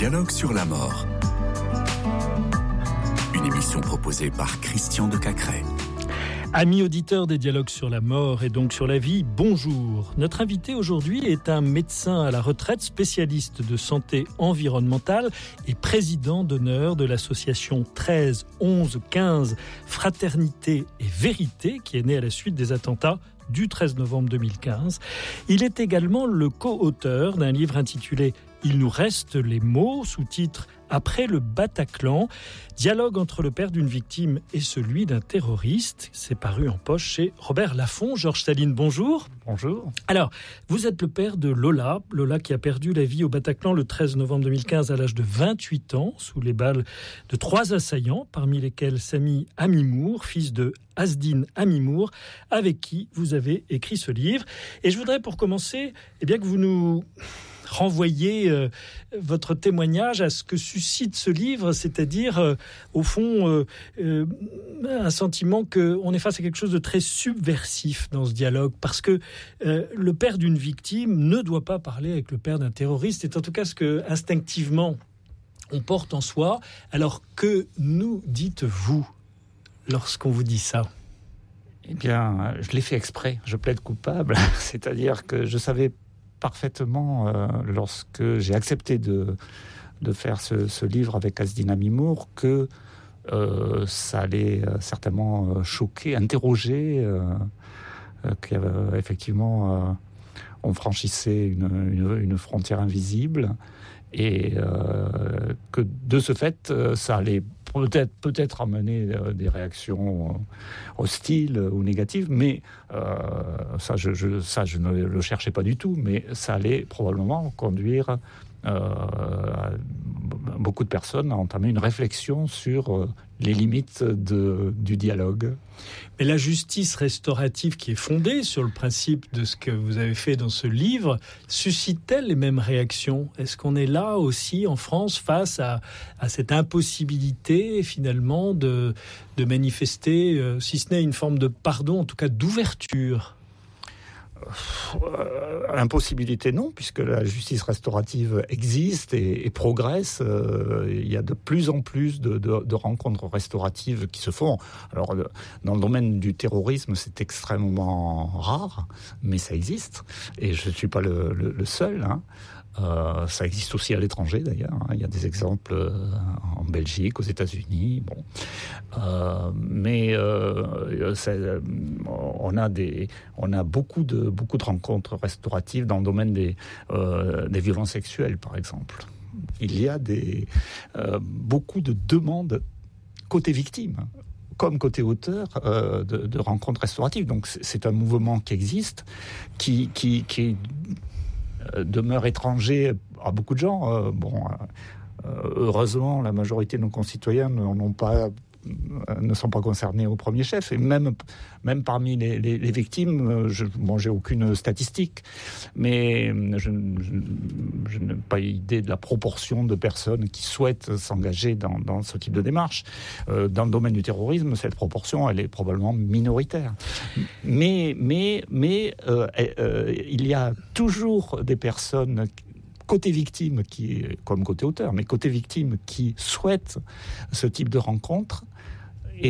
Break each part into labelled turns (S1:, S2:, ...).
S1: Dialogue sur la mort. Une émission proposée par Christian de Cacrès.
S2: Amis auditeurs des Dialogues sur la mort et donc sur la vie, bonjour. Notre invité aujourd'hui est un médecin à la retraite, spécialiste de santé environnementale et président d'honneur de l'association 13 11 15 Fraternité et Vérité, qui est née à la suite des attentats du 13 novembre 2015. Il est également le co-auteur d'un livre intitulé « Il nous reste les mots », sous-titre « Après le Bataclan », dialogue entre le père d'une victime et celui d'un terroriste. C'est paru en poche chez Robert Laffont. Georges Saline, bonjour.
S3: Bonjour.
S2: Alors, vous êtes le père de Lola qui a perdu la vie au Bataclan le 13 novembre 2015 à l'âge de 28 ans, sous les balles de 3 assaillants, parmi lesquels Sami Amimour, fils de Asdine Amimour, avec qui vous avez écrit ce livre. Et je voudrais pour commencer que vous nous renvoyez votre témoignage à ce que suscite ce livre, c'est-à-dire au fond un sentiment qu'on est face à quelque chose de très subversif dans ce dialogue, parce que le père d'une victime ne doit pas parler avec le père d'un terroriste. C'est en tout cas ce que instinctivement on porte en soi. Alors que nous dites-vous lorsqu'on vous dit ça?
S3: Eh bien, je l'ai fait exprès, je plaide coupable. C'est-à-dire que je savais parfaitement, lorsque j'ai accepté de faire ce livre avec Asdine Amimour, que ça allait certainement choquer, interroger, qu'effectivement on franchissait une frontière invisible, et que de ce fait, ça allait peut-être amener des réactions hostiles ou négatives, mais ça je ne le cherchais pas du tout, mais ça allait probablement conduire beaucoup de personnes à entamer une réflexion sur les limites du dialogue.
S2: Mais la justice restaurative, qui est fondée sur le principe de ce que vous avez fait dans ce livre, suscite-t-elle les mêmes réactions? Est-ce qu'on est là aussi en France face à cette impossibilité finalement de manifester, si ce n'est une forme de pardon, en tout cas d'ouverture?
S3: Impossibilité non, puisque la justice restaurative existe et progresse. Il y a de plus en plus de rencontres restauratives qui se font. Alors, dans le domaine du terrorisme, c'est extrêmement rare, mais ça existe. Et je ne suis pas le seul, hein. Ça existe aussi à l'étranger d'ailleurs. Il y a des exemples en Belgique, aux États-Unis. Bon, mais on a beaucoup de rencontres restauratives dans le domaine des violences sexuelles, par exemple. Il y a beaucoup de demandes côté victime comme côté auteur de rencontres restauratives. Donc c'est un mouvement qui existe, qui demeure étranger à beaucoup de gens. Heureusement, la majorité de nos concitoyens ne sont pas concernés au premier chef. Et même parmi les victimes, j'ai aucune statistique, mais je n'ai pas idée de la proportion de personnes qui souhaitent s'engager dans ce type de démarche. Dans le domaine du terrorisme, cette proportion, elle est probablement minoritaire. Mais il y a toujours des personnes côté victime, comme côté auteur, mais côté victime, qui souhaitent ce type de rencontre, et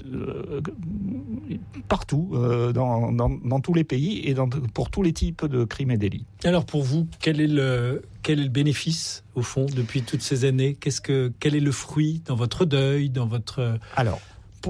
S3: partout, dans tous les pays, et pour tous les types de crimes et délits. Alors pour vous, quel est le bénéfice, au fond, depuis toutes ces années? Quel est le fruit dans votre deuil, dans votre... Alors,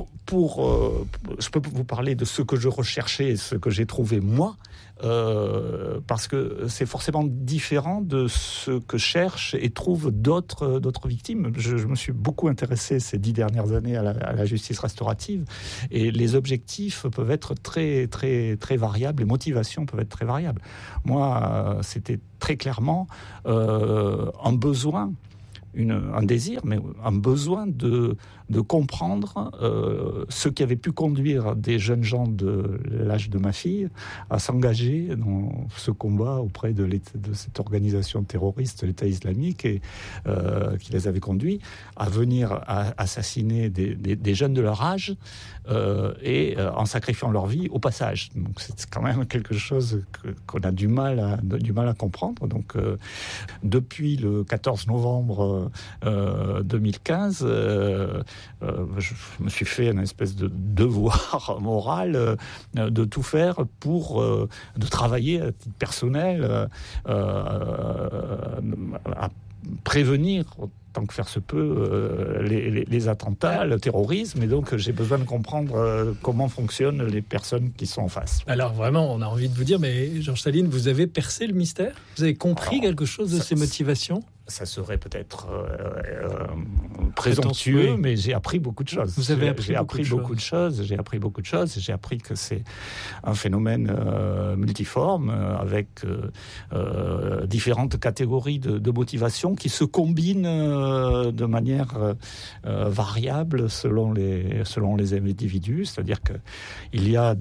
S3: je peux vous parler de ce que je recherchais et ce que j'ai trouvé moi, parce que c'est forcément différent de ce que cherchent et trouvent d'autres victimes. Je me suis beaucoup intéressé ces 10 dernières années à la justice restaurative, et les objectifs peuvent être très, très, très variables, les motivations peuvent être très variables. Moi, c'était très clairement un besoin un désir, mais un besoin de comprendre ce qui avait pu conduire des jeunes gens de l'âge de ma fille à s'engager dans ce combat auprès de cette organisation terroriste, l'État islamique, et qui les avait conduits à venir assassiner des jeunes de leur âge et en sacrifiant leur vie au passage. Donc c'est quand même quelque chose qu'on a du mal à comprendre. Donc depuis le 14 novembre 2015, je me suis fait une espèce de devoir moral de tout faire pour de travailler à titre personnel à prévenir tant que faire se peut les attentats, le terrorisme, et donc j'ai besoin de comprendre comment fonctionnent les personnes qui sont en face.
S2: Alors vraiment, on a envie de vous dire, mais Georges Staline, vous avez percé le mystère ? Vous avez compris quelque chose de ses motivations ?
S3: Ça serait peut-être présomptueux, mais j'ai appris beaucoup de choses.
S2: Vous avez appris
S3: beaucoup de choses. J'ai appris beaucoup de choses. J'ai appris que c'est un phénomène multiforme avec différentes catégories de motivation qui se combinent de manière variable selon les individus. C'est-à-dire que il y a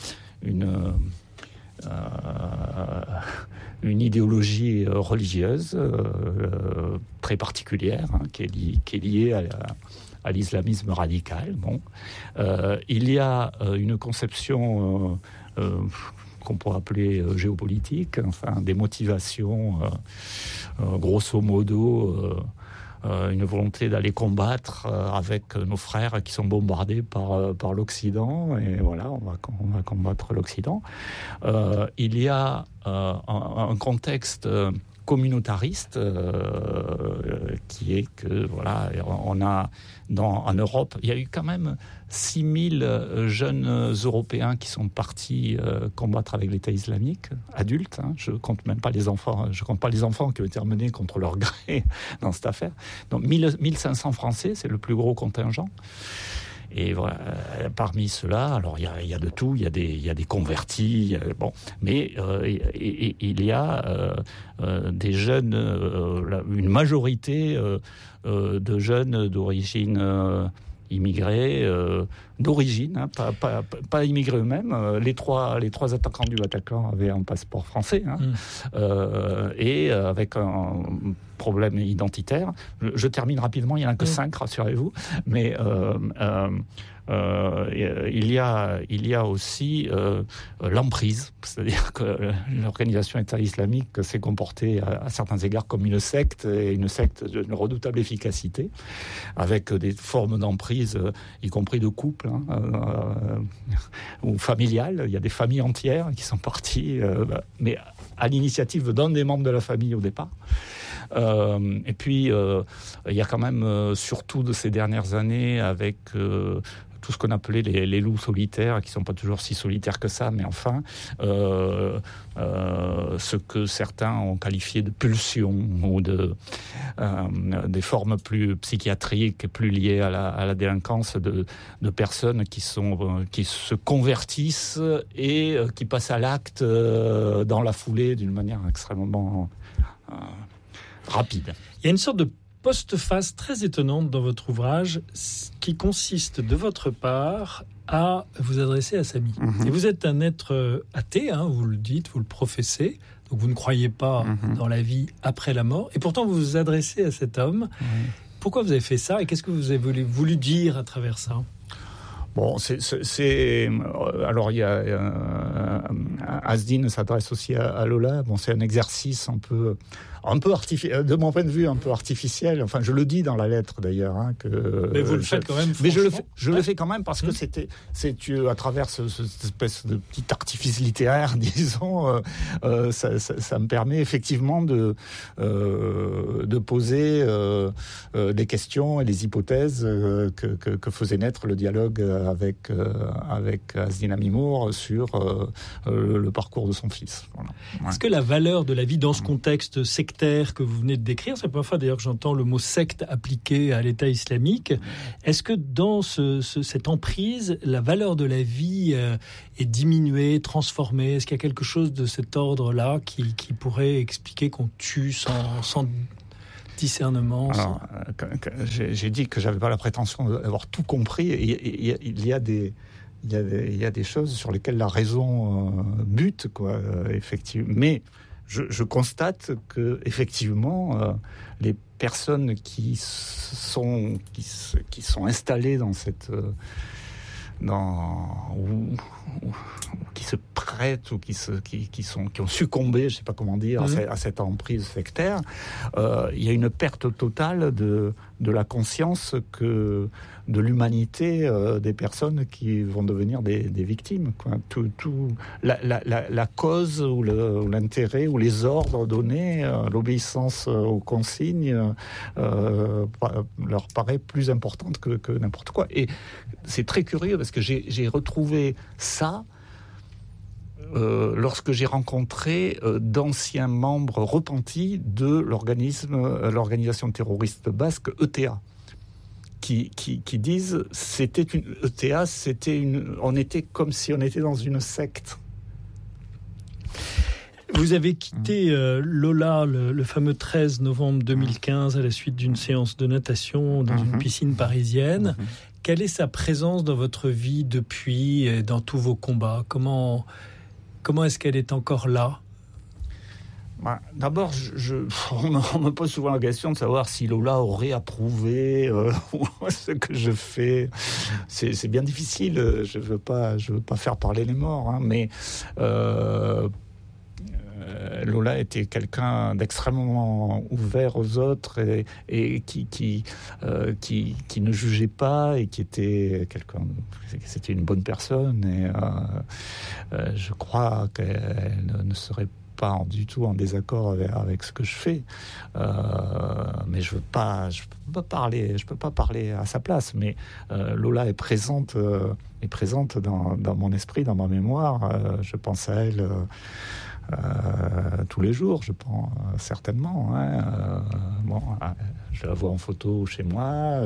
S3: une idéologie religieuse très particulière qui est liée à l'islamisme radical. Bon, il y a une conception qu'on pourrait appeler géopolitique, enfin des motivations, grosso modo. Une volonté d'aller combattre avec nos frères qui sont bombardés par l'Occident, et voilà, on va combattre l'Occident. Il y a un contexte communautariste qui est que voilà, on a en Europe, il y a eu quand même 6000 jeunes Européens qui sont partis combattre avec l'État islamique, adultes. Je compte même pas les enfants. Je compte pas les enfants qui ont été emmenés contre leur gré dans cette affaire. Donc 1500 Français, c'est le plus gros contingent. Et voilà, parmi ceux-là, alors il y a de tout, il y a des convertis, bon, mais il y a des jeunes, une majorité de jeunes d'origine immigrés, d'origine, pas immigrés eux-mêmes. Les trois attaquants du Bataclan avaient un passeport français, et avec un problème identitaire. Je termine rapidement, il n'y en a que 5, rassurez-vous, mais il y a aussi l'emprise, c'est-à-dire que l'organisation État islamique s'est comportée à certains égards comme une secte, et une secte d'une redoutable efficacité, avec des formes d'emprise, y compris de couple, ou familiales. Il y a des familles entières qui sont parties, mais à l'initiative d'un des membres de la famille au départ. Et puis, il y a quand même, surtout de ces dernières années, avec tout ce qu'on appelait les loups solitaires, qui ne sont pas toujours si solitaires que ça, mais enfin, ce que certains ont qualifié de pulsions, ou des formes plus psychiatriques, plus liées à la délinquance, de personnes qui se convertissent et qui passent à l'acte dans la foulée d'une manière extrêmement rapide.
S2: Il y a une sorte de postface très étonnante dans votre ouvrage qui consiste de votre part à vous adresser à Samy. Et vous êtes un être athée, vous le dites, vous le professez, donc vous ne croyez pas dans la vie après la mort, et pourtant vous vous adressez à cet homme. Pourquoi vous avez fait ça et qu'est-ce que vous avez voulu dire à travers ça ?
S3: Bon, alors il y a Asdine s'adresse aussi à Lola. Bon, c'est un exercice un peu artificiel, de mon point de vue, un peu artificiel. Enfin, je le dis dans la lettre d'ailleurs.
S2: Mais vous le faites quand même.
S3: Mais je le fais quand même parce que c'est à travers cette espèce de petit artifice littéraire, disons, ça me permet effectivement de poser des questions et des hypothèses que faisait naître le dialogue avec Asdine Amimour sur le parcours de son fils. Voilà. Ouais.
S2: Est-ce que la valeur de la vie dans ce contexte sectaire que vous venez de décrire, c'est la première fois d'ailleurs que j'entends le mot secte appliqué à l'État islamique, est-ce que dans cette emprise, la valeur de la vie est diminuée, transformée ? Est-ce qu'il y a quelque chose de cet ordre-là qui pourrait expliquer qu'on tue sans discernement.
S3: Alors, j'ai dit que j'avais pas la prétention d'avoir tout compris. Il y a des choses sur lesquelles la raison bute, quoi, effectivement. Mais je constate que effectivement, les personnes qui sont installées dans cette qui se prêtent ou qui ont succombé, je sais pas comment dire, à cette emprise sectaire, il y a une perte totale de la conscience de l'humanité des personnes qui vont devenir des victimes, quoi. La cause ou l'intérêt ou les ordres donnés, l'obéissance aux consignes leur paraît plus importante que n'importe quoi. Et c'est très curieux parce que j'ai retrouvé ça lorsque j'ai rencontré d'anciens membres repentis de l'organisation terroriste basque ETA, qui disent on était comme si on était dans une secte.
S2: Vous avez quitté Lola le fameux 13 novembre 2015 à la suite d'une séance de natation dans une piscine parisienne. Quelle est sa présence dans votre vie depuis et dans tous vos combats ? Comment est-ce qu'elle est encore là ?
S3: D'abord, on me pose souvent la question de savoir si Lola aurait approuvé ce que je fais. C'est bien difficile. Je veux pas faire parler les morts, hein, mais Lola était quelqu'un d'extrêmement ouvert aux autres et qui ne jugeait pas et qui était c'était une bonne personne, et je crois qu'elle ne serait pas du tout en désaccord avec ce que je fais, mais je peux pas parler à sa place. Mais Lola est présente dans mon esprit, dans ma mémoire. Je pense à elle tous les jours, je pense, certainement. Hein. Je la vois en photo chez moi.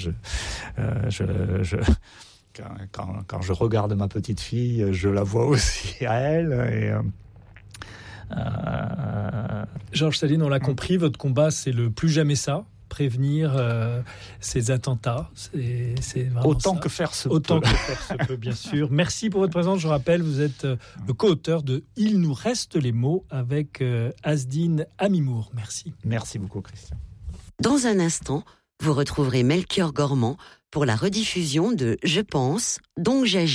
S3: Quand je regarde ma petite fille, je la vois aussi à elle. Et
S2: Georges Saline, on l'a compris, votre combat, c'est le plus jamais ça. Prévenir ces attentats, c'est vraiment
S3: autant
S2: ça.
S3: Que faire se
S2: autant
S3: peut.
S2: Que faire se peut, bien sûr. Merci pour votre présence. Je rappelle, vous êtes le co-auteur de « Il nous reste les mots » avec Asdine Amimour. Merci.
S3: Merci beaucoup, Christian.
S4: Dans un instant, vous retrouverez Melchior Gormand pour la rediffusion de « Je pense, donc j'agis ».